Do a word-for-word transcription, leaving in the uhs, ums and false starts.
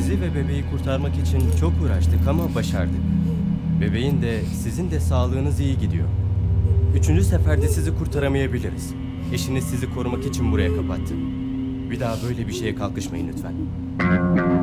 Sizi ve bebeği kurtarmak için çok uğraştık ama başardık. Bebeğin de sizin de sağlığınız iyi gidiyor. Üçüncü seferde sizi kurtaramayabiliriz. Eşiniz sizi korumak için buraya kapattı. Bir daha böyle bir şeye kalkışmayın lütfen.